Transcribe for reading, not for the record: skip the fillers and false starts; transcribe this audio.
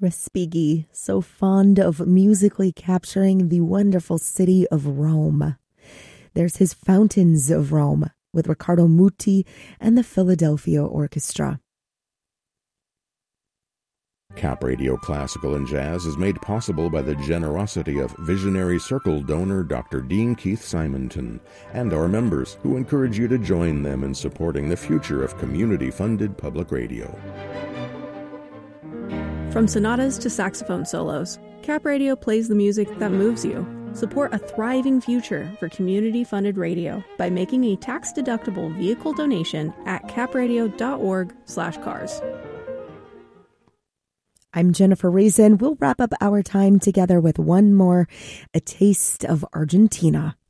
Respighi, so fond of musically capturing the wonderful city of Rome. There's his Fountains of Rome with Riccardo Muti and the Philadelphia Orchestra. Cap Radio Classical and Jazz is made possible by the generosity of Visionary Circle donor Dr. Dean Keith Simonton and our members, who encourage you to join them in supporting the future of community-funded public radio. From sonatas to saxophone solos, Cap Radio plays the music that moves you. Support a thriving future for community-funded radio by making a tax-deductible vehicle donation at capradio.org/cars. I'm Jennifer Reason. We'll wrap up our time together with one more, A Taste of Argentina.